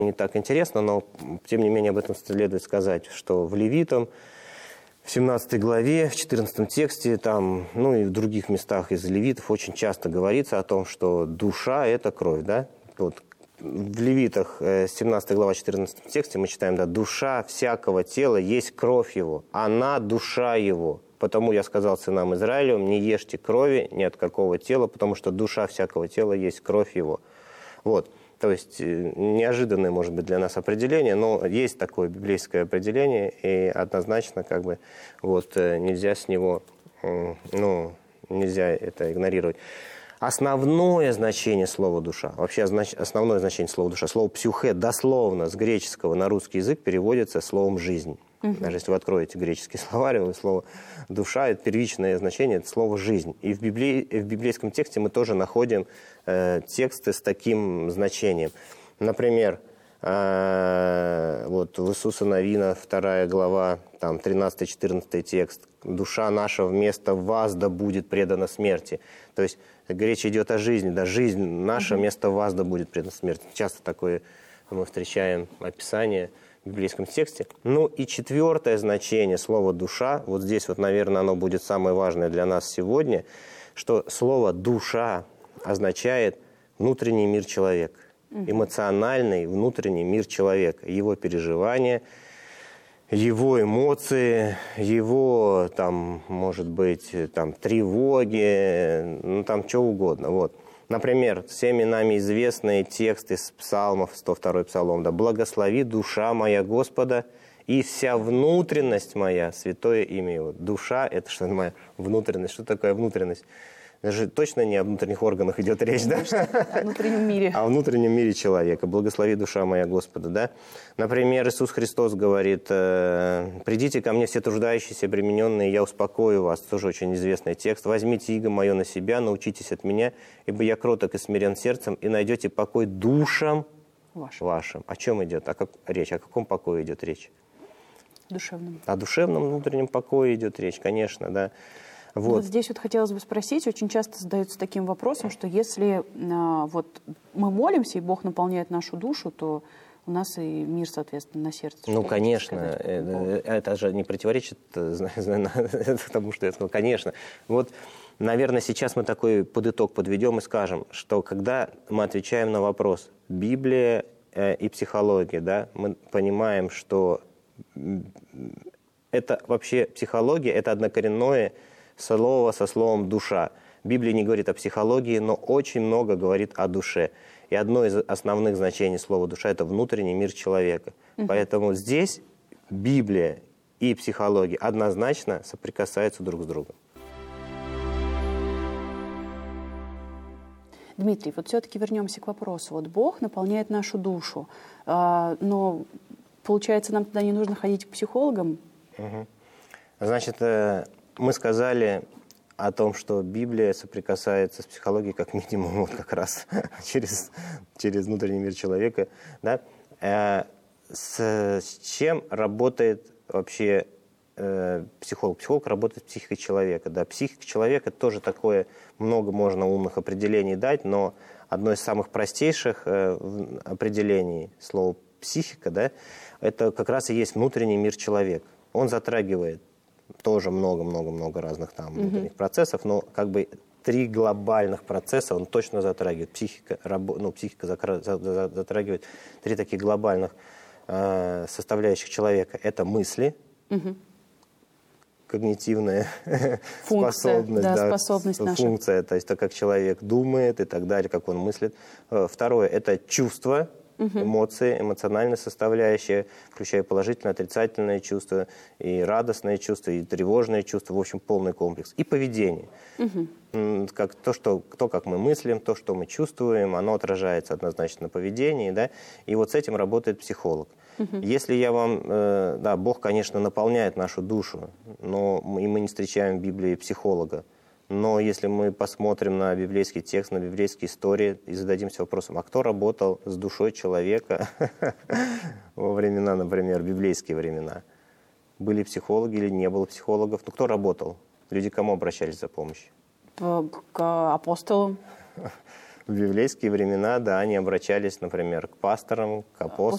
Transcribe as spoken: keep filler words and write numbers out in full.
не так интересно, но тем не менее об этом следует сказать, что в Левитам, в семнадцатой главе, в четырнадцатом тексте, там, ну и в других местах из Левитов очень часто говорится о том, что душа – это кровь, да? Вот в Левитах, семнадцатая глава, четырнадцатом тексте мы читаем, да, «Душа всякого тела есть кровь его, она душа его. Потому я сказал сынам Израилевым, не ешьте крови ни от какого тела, потому что душа всякого тела есть кровь его». Вот. То есть неожиданное, может быть, для нас определение, но есть такое библейское определение, и однозначно как бы вот нельзя с него, ну, нельзя это игнорировать. Основное значение слова «душа», вообще основное значение слова «душа», слово «псюхе» дословно с греческого на русский язык переводится словом «жизнь». Угу. Даже если вы откроете греческий словарь, слово «душа» — это первичное значение, это слово «жизнь». И в, Библии, в библейском тексте мы тоже находим э, тексты с таким значением. Например, э, вот в Иисуса Навина, вторая глава, там тринадцатый-четырнадцатый текст: «Душа наша вместо вас да будет предана смерти». То есть речь идет о жизни, да, жизнь наша вместо вас да будет предана смерти. Часто такое мы встречаем описание в библейском тексте. Ну и четвертое значение слова «душа», вот здесь вот, наверное, оно будет самое важное для нас сегодня, что слово «душа» означает внутренний мир человека, эмоциональный внутренний мир человека, его переживания, его эмоции, его, там, может быть, там, тревоги, ну, там, что угодно, вот. Например, всеми нами известные тексты из псалмов, сто второй псалом, да, «Благослови душа моя Господа, и вся внутренность моя, святое имя его». Душа – это что моя внутренность? Что такое внутренность? Даже точно не о внутренних органах идет речь, да? О внутреннем мире. О внутреннем мире человека. «Благослови душа моя Господа», да? Например, Иисус Христос говорит: «Придите ко мне все труждающиеся, обремененные, я успокою вас». Тоже очень известный текст. «Возьмите иго мое на себя, научитесь от меня, ибо я кроток и смирен сердцем, и найдете покой душам вашим». вашим. О чем идет? О как... речь? О каком покое идет речь? Душевном. О душевном внутреннем покое идет речь, конечно, да. Вот. Вот здесь вот хотелось бы спросить, очень часто задаются таким вопросом, что если а, вот мы молимся, и Бог наполняет нашу душу, то у нас и мир, соответственно, на сердце. Ну, конечно, это, это же не противоречит тому, что я сказал. Конечно. Вот, наверное, сейчас мы такой подыток подведем и скажем, что когда мы отвечаем на вопрос Библия э, и психология, да, мы понимаем, что это вообще психология, это однокоренное слово со словом «душа». Библия не говорит о психологии, но очень много говорит о душе. И одно из основных значений слова «душа» – это внутренний мир человека. Uh-huh. Поэтому здесь Библия и психология однозначно соприкасаются друг с другом. Дмитрий, вот все-таки вернемся к вопросу. Вот Бог наполняет нашу душу, но, получается, нам тогда не нужно ходить к психологам? Uh-huh. Значит, мы сказали о том, что Библия соприкасается с психологией как минимум вот как раз через, через внутренний мир человека. Да? Э, с, с чем работает вообще э, психолог? Психолог работает с психикой человека. Да? Психика человека тоже такое, много можно умных определений дать, но одно из самых простейших э, определений слова «психика», да, это как раз и есть внутренний мир человека. Он затрагивает тоже много-много-много разных там внутренних mm-hmm. процессов, но как бы три глобальных процесса он точно затрагивает. Психика, рабо, ну, психика закра, за, за, затрагивает три таких глобальных э, составляющих человека. Это мысли, mm-hmm. когнитивная функция, способность, да, да, способность функция, наша. То есть то, как человек думает и так далее, как он мыслит. Второе – это чувство, эмоции, эмоциональная составляющая, включая положительные, отрицательные чувства, и радостные чувства, и тревожные чувства, в общем, полный комплекс. И поведение. Угу. Как то, что, то, как мы мыслим, то, что мы чувствуем, оно отражается однозначно на поведении, да? И вот с этим работает психолог. Угу. Если я вам... Э, да, Бог, конечно, наполняет нашу душу, но мы, и мы не встречаем в Библии психолога. Но если мы посмотрим на библейский текст, на библейские истории и зададимся вопросом, а кто работал с душой человека во времена, например, библейские времена? Были психологи или не было психологов? Ну, кто работал? Люди к кому обращались за помощью? К апостолам. В библейские времена, да, они обращались, например, к пасторам, к апостолам,